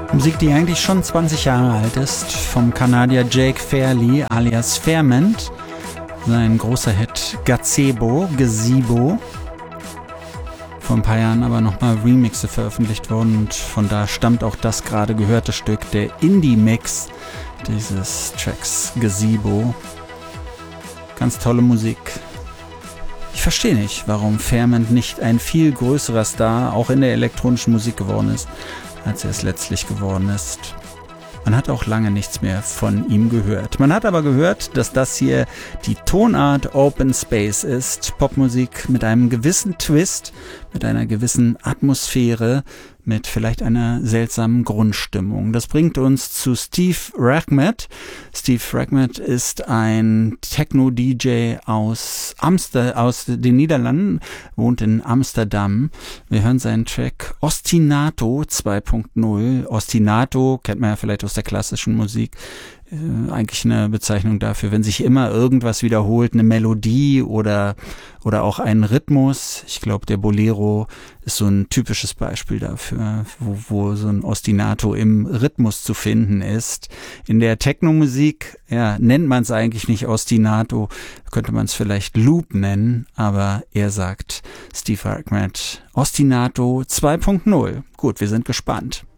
Musik, die eigentlich schon 20 Jahre alt ist, vom Kanadier Jake Fairley alias Fairmont. Sein großer Hit Gazebo, vor ein paar Jahren aber nochmal Remixe veröffentlicht worden und von da stammt auch das gerade gehörte Stück, der Indie-Mix dieses Tracks Gazebo. Ganz tolle Musik. Ich verstehe nicht, warum Fairmont nicht ein viel größerer Star auch in der elektronischen Musik geworden ist, als er es letztlich geworden ist. Man hat auch lange nichts mehr von ihm gehört. Man hat aber gehört, dass das hier die Tonart Open Space ist. Popmusik mit einem gewissen Twist, mit einer gewissen Atmosphäre, mit vielleicht einer seltsamen Grundstimmung. Das bringt uns zu Steve Rachmad. Steve Rachmad ist ein Techno-DJ aus den Niederlanden, wohnt in Amsterdam. Wir hören seinen Track Ostinato 2.0. Ostinato kennt man ja vielleicht aus der klassischen Musik. Eigentlich eine Bezeichnung dafür, wenn sich immer irgendwas wiederholt, eine Melodie oder auch ein Rhythmus. Ich glaube, der Bolero ist so ein typisches Beispiel dafür, wo so ein Ostinato im Rhythmus zu finden ist. In der Techno-Musik, nennt man es eigentlich nicht Ostinato, könnte man es vielleicht Loop nennen, aber er sagt, Steve Rachmad, Ostinato 2.0. Gut, wir sind gespannt.